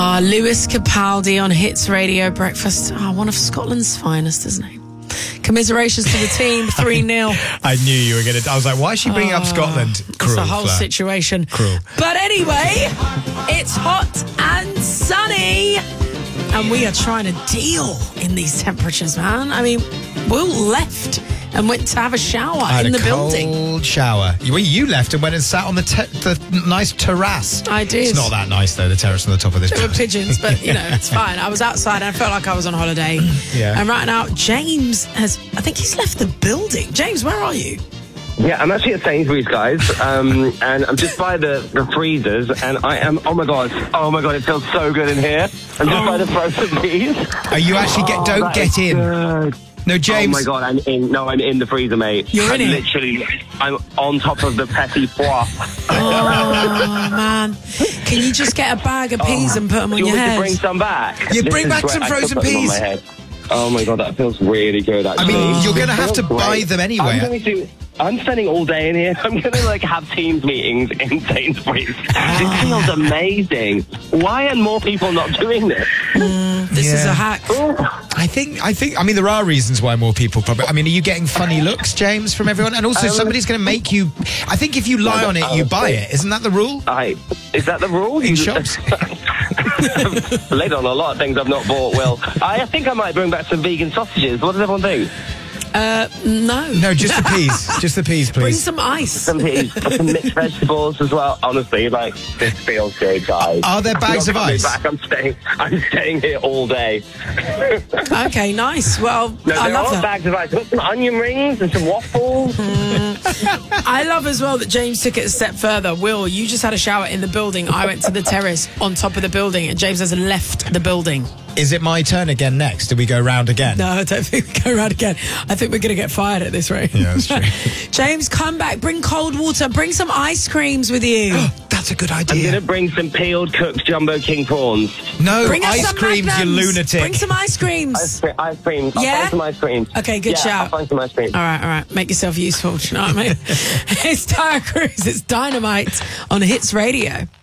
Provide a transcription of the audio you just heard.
Lewis Capaldi on Hits Radio Breakfast. One of Scotland's finest, isn't he? Commiserations to the team, 3-0. I knew you were going to... I was like, why is she bringing up Scotland? Cruel, It's the whole Fleur. situation. Cruel. But anyway, it's hot and sunny. And we are trying to deal in these temperatures, man. I mean, Will left and went to have a shower in the building. Cold shower. You left and went and sat on the nice terrace. I did. It's not that nice, though, the terrace on the top of this There were building. pigeons, but, it's fine. I was outside and I felt like I was on holiday. Yeah. And right now, James I think he's left the building. James, where are you? Yeah, I'm actually at Sainsbury's, guys, and I'm just by the freezers, and I am, oh my god, it feels so good in here. I'm just by the frozen peas. Are you actually don't get in? Good. No, James. Oh my god, I'm in the freezer, mate. You're in it? Literally, I'm on top of the petit pois. Oh, man. Can you just get a bag of peas and put them on Do you your want me head? to bring some back? Yeah, This bring is back great. some I could frozen put them on peas. my head. Oh my god, that feels really good, I actually. mean, you're going to have to Feels buy great. them anyway. I'm spending all day in here. I'm going to have Teams meetings in Sainsbury's. This feels amazing. Why are more people not doing this? This is a hack. I think, there are reasons why more people probably... are you getting funny looks, James, from everyone? And also, somebody's going to make you... I think if you lie on it, you buy it. Isn't that the rule? Is that the rule? In shops? I've laid on a lot of things I've not bought, Will. I think I might bring back some vegan sausages. What does everyone think? No. No, just the peas. Just the peas, please. Bring some ice. Some peas, some mixed vegetables as well. Honestly, this feels good, guys. Are there bags of I'm not coming ice? back. I'm staying here all day. Okay, nice. Well, No, I there love are that. bags of ice. Got some onion rings and some waffles. I love as well that James took it a step further. Will, you just had a shower in the building. I went to the terrace on top of the building, and James has left the building. Is it my turn again next? Do we go round again? No, I don't think we go around again. I think we're going to get fired at this rate. Yeah, that's true. James, come back. Bring cold water. Bring some ice creams with you. That's a good I'm idea. going to bring some peeled cooked jumbo king prawns. No, Bring us ice some creams, you Magnums. lunatic. Bring some ice creams. Ice cream. I'll Yeah? find some ice cream. Okay, good yeah, shout. I'll find some ice cream. All right. Make yourself useful. Do you know what I mean? It's Tyre Cruise. It's Dynamite on Hits Radio.